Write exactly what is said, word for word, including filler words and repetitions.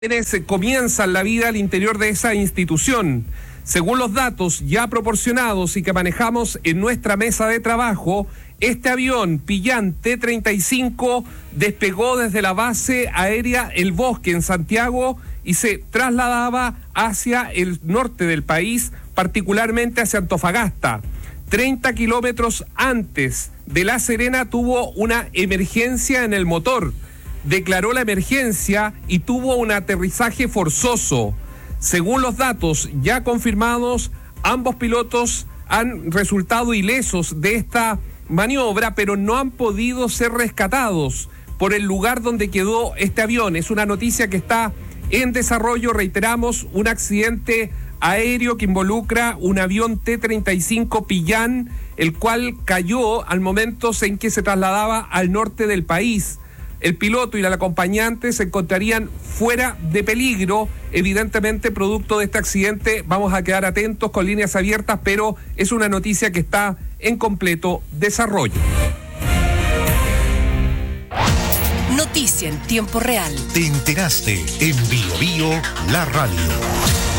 quienes comienzan la vida al interior de esa institución. Según los datos ya proporcionados y que manejamos en nuestra mesa de trabajo, este avión Pillán T treinta y cinco despegó desde la base aérea El Bosque en Santiago y se trasladaba hacia el norte del país, particularmente hacia Antofagasta. treinta kilómetros antes de La Serena tuvo una emergencia en el motor. Declaró la emergencia y tuvo un aterrizaje forzoso. Según los datos ya confirmados, ambos pilotos han resultado ilesos de esta maniobra, pero no han podido ser rescatados por el lugar donde quedó este avión. Es una noticia que está en desarrollo, reiteramos, un accidente aéreo que involucra un avión T treinta y cinco Pillán, el cual cayó al momento en que se trasladaba al norte del país. El piloto y el acompañante se encontrarían fuera de peligro, evidentemente producto de este accidente. Vamos a quedar atentos con líneas abiertas, pero es una noticia que está en completo desarrollo. Noticia en tiempo real. Te enteraste en Bio Bio, la radio.